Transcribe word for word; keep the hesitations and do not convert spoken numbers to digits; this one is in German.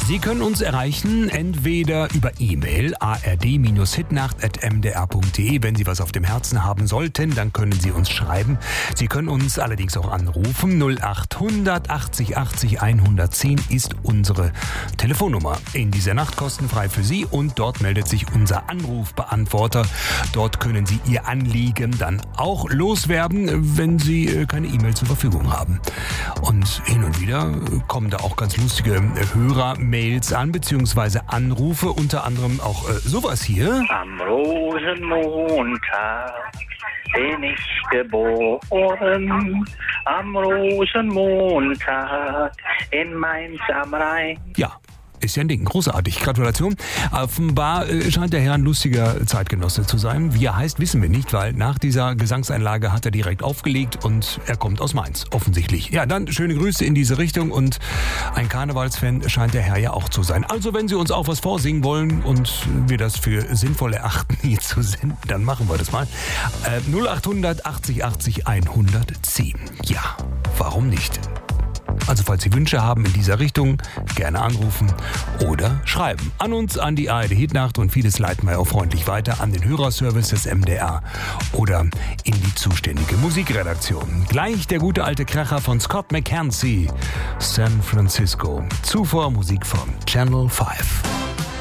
Sie können uns erreichen, entweder über E-Mail a r d hitnacht at m d r punkt d e. Wenn Sie was auf dem Herzen haben sollten, dann können Sie uns schreiben. Sie können uns allerdings auch anrufen. null acht hundert achtzig achtzig hundertzehn ist unsere Telefonnummer. In dieser Nacht kostenfrei für Sie und dort meldet sich unser Anrufbeantworter. Dort können Sie Ihr Anliegen dann auch loswerden, wenn Sie keine E-Mail zur Verfügung haben. Und hin und wieder kommen da auch ganz lustige Hörermails an, beziehungsweise Anrufe, unter anderem auch äh, sowas hier. Am Rosenmontag bin ich geboren, am Rosenmontag in Mainz am Rhein. Ja. Ist ja ein Ding. Großartig. Gratulation. Offenbar äh, scheint der Herr ein lustiger Zeitgenosse zu sein. Wie er heißt, wissen wir nicht, weil nach dieser Gesangseinlage hat er direkt aufgelegt und er kommt aus Mainz, offensichtlich. Ja, dann schöne Grüße in diese Richtung und ein Karnevalsfan scheint der Herr ja auch zu sein. Also, wenn Sie uns auch was vorsingen wollen und wir das für sinnvoll erachten, hier zu senden, dann machen wir das mal. Äh, null acht hundert achtzig achtzig hundertzehn. Ja, warum nicht? Also falls Sie Wünsche haben in dieser Richtung, gerne anrufen oder schreiben. An uns, an die A R D Hitnacht, und vieles leiten wir auch freundlich weiter an den Hörerservice des M D R oder in die zuständige Musikredaktion. Gleich der gute alte Kracher von Scott McKenzie, San Francisco. Zuvor Musik von Channel fünf.